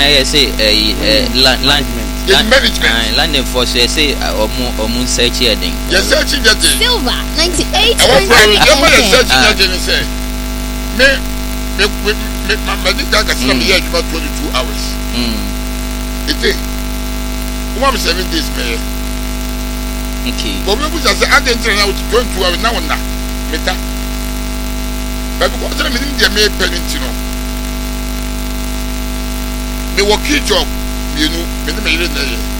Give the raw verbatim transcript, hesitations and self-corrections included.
I say a land management. Land enforcement. I say or moon search heading. You're searching that Silver ninety-eight. I was searching that and say, me, me, me, my dad can come here about twenty-two hours. It is one seven days, man. Okay. But we just say, I didn't tell you twenty-two hours now and now. Meta. But because I'm in the May Peninsula, the working job, you know, many million.